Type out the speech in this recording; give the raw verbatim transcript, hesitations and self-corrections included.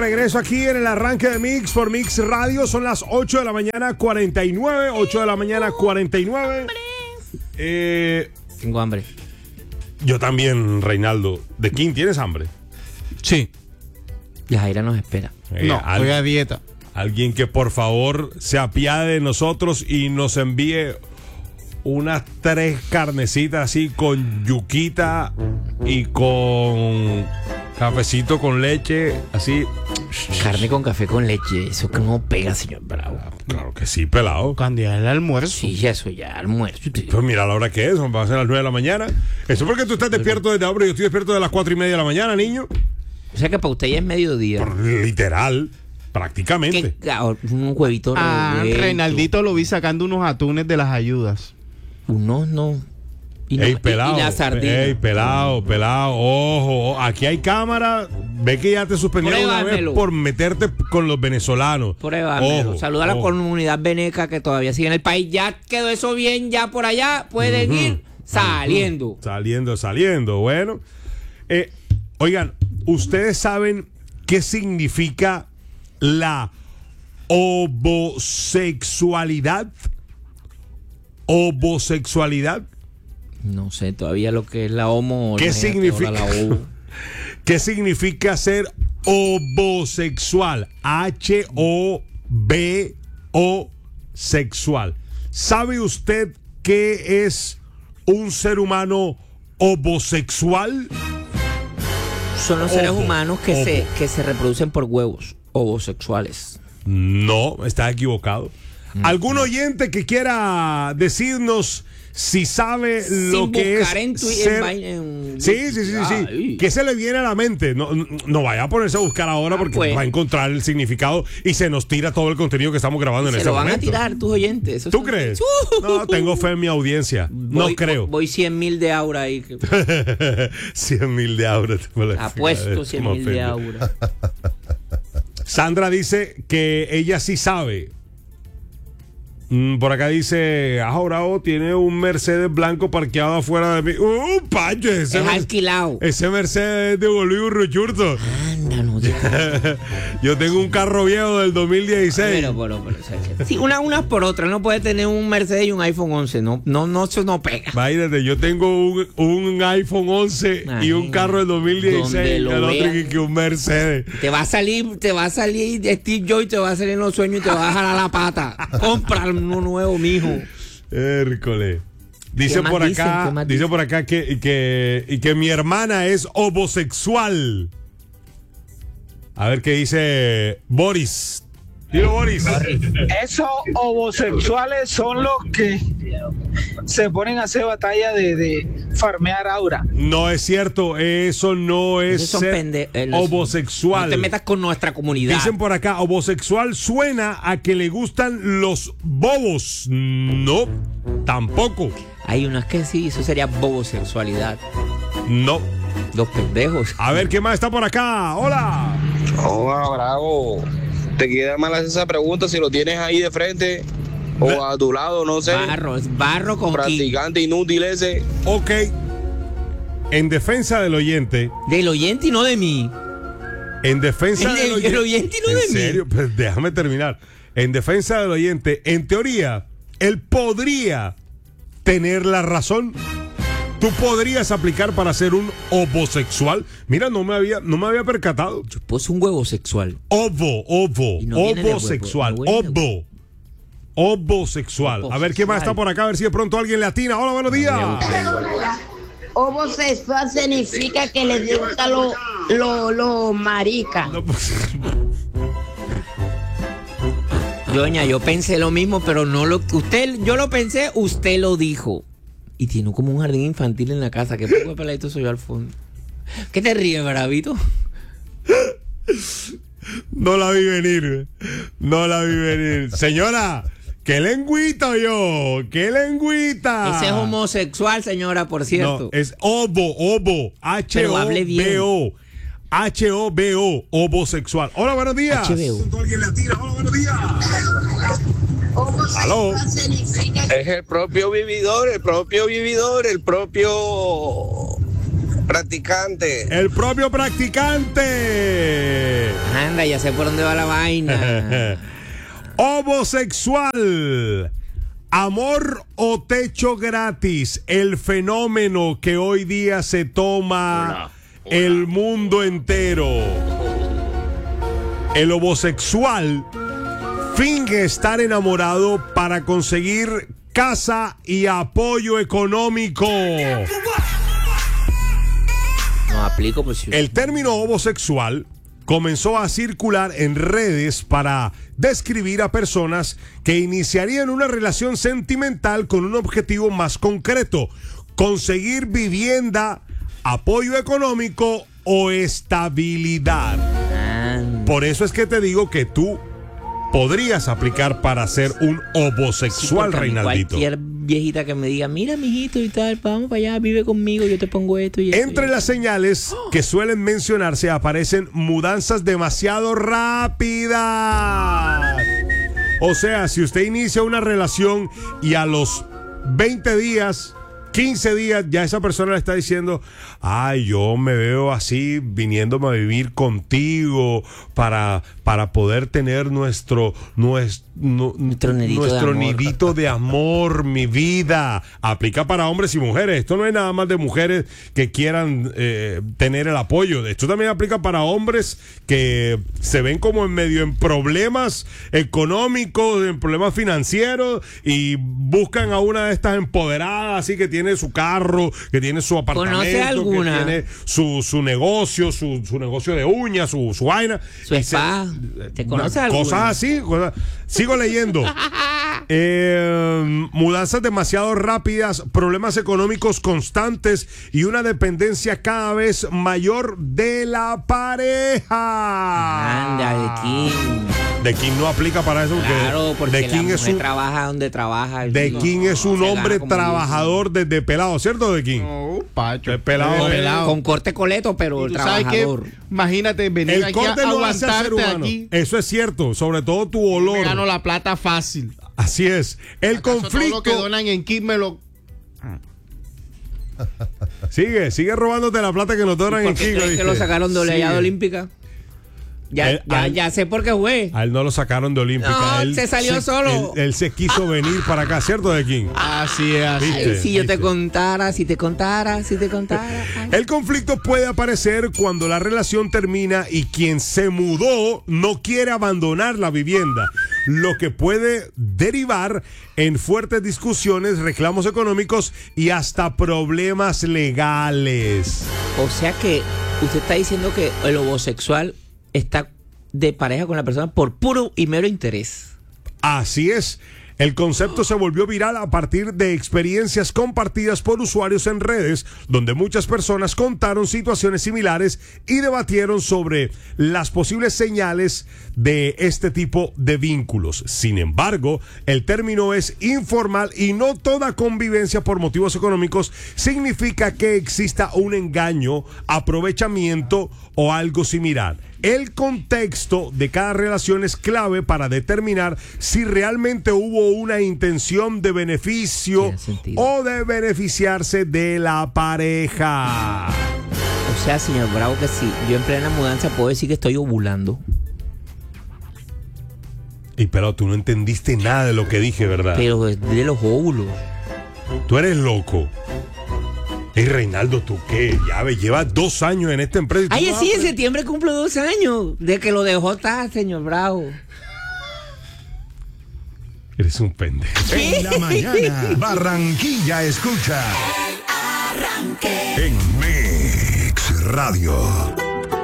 regreso aquí en el arranque de Mix por Mix Radio. Son las ocho de la mañana, cuarenta y nueve. ocho de la mañana, cuarenta y nueve. Eh, Tengo hambre. Yo también, Reinaldo. ¿De quién tienes hambre? Sí. Yajaira nos espera. Eh, No, al- estoy a dieta. Alguien que por favor se apiade de nosotros y nos envíe unas tres carnecitas así con yuquita y con cafecito con leche, así. Carne con café con leche. Eso que no pega, señor Bravo. Claro que sí, pelado. Cuando ya el almuerzo. Sí, ya eso ya almuerzo. Pues mira la hora que es, va a ser las nueve de la mañana. Eso porque tú estás despierto desde ahora, yo estoy despierto de las cuatro y media de la mañana, niño. O sea que para usted ya es mediodía. Por- Literal, prácticamente. ¿Qué? Ah, un huevito Ah, revuelto. Reinaldito lo vi sacando unos atunes de las ayudas. Unos no. Y, Ey, no- y- pelado. y la sardina. Ey, pelado, pelado. Ojo, ojo, aquí hay cámara. Ve que ya te suspendieron una vez Pruébamelo. por meterte con los venezolanos. Pruébamelo. Ojo, Saluda a la ojo. comunidad veneca que todavía sigue en el país. Ya quedó eso bien, ya por allá pueden ir saliendo. Saliendo, saliendo. Bueno. Eh, oigan, ¿ustedes saben qué significa la homosexualidad? Homosexualidad. No sé todavía lo que es la homo. ¿Qué imagínate, significa? ahora la O. ¿Qué significa ser homosexual? H O B O sexual. ¿Sabe usted qué es un ser humano homosexual? Son los seres Ojo, humanos que ojo. se, que se reproducen por huevos homosexuales. No, está equivocado. ¿Algún oyente que quiera decirnos si sabe lo Sin que es buscar en Twitter, ser... en vaina, en- Sí, sí, sí, sí. Ay. ¿Qué se le viene a la mente? No, no, no vaya a ponerse a buscar ahora Ah, porque pues. va a encontrar el significado y se nos tira todo el contenido que estamos grabando en Se este lo van momento. a tirar tus oyentes. Esos ¿Tú son- crees? Uh, No, tengo fe en mi audiencia. No voy, creo. Voy cien mil de aura ahí. que- cien mil de aura. Apuesto cien mil de aura. Sandra dice que ella sí sabe. Mm, por acá dice, ah, Bravo tiene un Mercedes blanco parqueado afuera de mí. ¡Uh, pacho! Ese, Es Mer- alquilado. ese Mercedes es de Bolívar Ruchurto. Anda, no te- Yo tengo un carro viejo del dos mil dieciséis. Pero, pero, pero, o sea, que- sí, una, unas por otra. No puede tener un Mercedes y un iPhone once. No, no, no, eso no pega. Imagínate, yo tengo un, un iPhone once y un Imagínate. carro del dos mil dieciséis. Donde El lo otro vean. que, que un Mercedes. Te va a salir, te va a salir Steve Jobs, te va a salir en los sueños y te va a jalar la pata. Compra uno nuevo, mijo. Hércole. Dice más por dicen? acá, ¿Qué más dice dicen? por acá que, que, y que mi hermana es homosexual. A ver qué dice Boris. Dilo, Boris. Esos homosexuales son los que se ponen a hacer batalla de, de farmear aura. No es cierto, eso no es Esos son ser pende- eh, no- homosexual. No te metas con nuestra comunidad. Dicen por acá, homosexual suena a que le gustan los bobos. No, tampoco. Hay unas que sí, eso sería bobosexualidad. No. Los pendejos. A ver, ¿qué más está por acá? Hola. Hola, Bravo. Te queda mal hacer esa pregunta si lo tienes ahí de frente o a tu lado, no sé. Barro, es barro con ki. Practicante inútil ese. Ok. En defensa del oyente, Del oyente y no de mí. en defensa El- del el oyente. oyente y no ¿En de mí. serio? Pues déjame terminar. En defensa del oyente, en teoría, él podría tener la razón. Tú podrías aplicar para ser un homosexual. Mira, no me había, no me había percatado. Pues un huevo sexual. Ovo, ovo, Y no viene de homosexual, huevo, no viene de ovo. Homosexual. A ver qué más está por acá, a ver si de pronto alguien le atina. Hola, buenos días. Homosexual significa que les gusta lo, lo, lo marica. No, pues, Doña, yo pensé lo mismo, pero no lo usted, yo lo pensé, usted lo dijo. Y tiene como un jardín infantil en la casa. ¿Qué poco de peladito soy yo al fondo? ¿Qué te ríes, Bravito? no la vi venir. No la vi venir. Señora, qué lengüita yo. Qué lengüita. Ese es homosexual, señora, por cierto. No, es ovo, ovo. H Pero O hable bien. B O. H O B O, homosexual. Hola, buenos días. H B O. Alguien le atira. Hola, buenos días. Aló. Homosexual significa Es el propio vividor, el propio vividor, el propio Practicante. El propio practicante. Anda, ya sé por dónde va la vaina. Homosexual. Amor o techo gratis. El fenómeno que hoy día se toma hola, hola. el mundo entero. El homosexual finge estar enamorado para conseguir casa y apoyo económico. No aplico, pues sí. El término homosexual comenzó a circular en redes para describir a personas que iniciarían una relación sentimental con un objetivo más concreto: conseguir vivienda, apoyo económico o estabilidad. Ah. Por eso es que te digo que tú podrías aplicar para ser un homosexual, sí, Reinaldito. Cualquier viejita que me diga, mira, mijito y tal, vamos para allá, vive conmigo, yo te pongo esto y esto. Entre y las señales que suelen mencionarse aparecen mudanzas demasiado rápidas. O sea, si usted inicia una relación y a los veinte días, quince días, ya esa persona le está diciendo, ay, yo me veo así viniéndome a vivir contigo para, para poder tener nuestro, nuestro, nuestro, nidito, nuestro de nidito de amor, mi vida. Aplica para hombres y mujeres. Esto no es nada más de mujeres que quieran eh, tener el apoyo. Esto también aplica para hombres que se ven como en medio en problemas económicos, en problemas financieros y buscan a una de estas empoderadas así que tiene su carro, que tiene su apartamento, ¿conoce alguna? Que tiene su, su negocio, su, su negocio de uñas, su, su vaina. Su spa. Se, ¿Te conoce alguna? Cosas así. Cosas, sigo leyendo. eh, mudanzas demasiado rápidas, problemas económicos constantes y una dependencia cada vez mayor de la pareja. Anda, de King. De King no aplica para eso. Porque claro, porque de King la es mujer un, trabaja donde trabaja. De no, King es un no, hombre trabajador desde pelado, ¿cierto, De King? No, Pacho. De pelado, con, pelado. Con corte coleto, pero el trabajador. Que, imagínate venir el aquí corte a no hace aguantarte ser humano. aquí. Eso es cierto, sobre todo tu olor. Me gano la plata fácil. Así es. El conflicto. Todo lo que donan en King me lo... Sigue, sigue robándote la plata que nos donan en King. ¿Por qué que lo sacaron de oleada olímpica? Ya, Él, ya, él, ya sé por qué fue. A él no lo sacaron de olímpica. No, él se salió se, solo. Él, él se quiso venir para acá, ¿cierto, De King? Así es, así ¿Viste? Ay, si yo ¿Viste? te contara, si te contara, si te contara. Ay. El conflicto puede aparecer cuando la relación termina y quien se mudó no quiere abandonar la vivienda, lo que puede derivar en fuertes discusiones, reclamos económicos y hasta problemas legales. O sea que usted está diciendo que el homosexual está de pareja con la persona por puro y mero interés. Así es. El concepto se volvió viral a partir de experiencias compartidas por usuarios en redes, donde muchas personas contaron situaciones similares y debatieron sobre las posibles señales de este tipo de vínculos. Sin embargo, el término es informal y no toda convivencia por motivos económicos significa que exista un engaño, aprovechamiento o algo similar. El contexto de cada relación es clave para determinar si realmente hubo una intención de beneficio o de beneficiarse de la pareja. O sea, señor Bravo, que sí, yo en plena mudanza puedo decir que estoy ovulando. Y pero tú no entendiste nada de lo que dije, ¿verdad? Pero de los óvulos. Tú eres loco. Ey, Reinaldo, ¿tú qué? Ya ves, llevas dos años en esta empresa. Ay, no sí, en apre- septiembre cumplo dos años de que lo dejó estar, señor Bravo. Eres un pendejo. En la mañana, Barranquilla escucha. En Mix Radio.